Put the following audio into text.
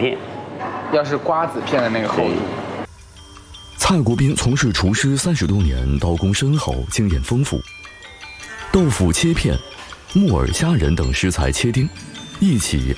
片， 要是瓜子片的那个厚度。 蔡国斌从事厨师30多年，刀工深厚，经验丰富。豆腐切片、木耳、虾仁等食材切丁，一起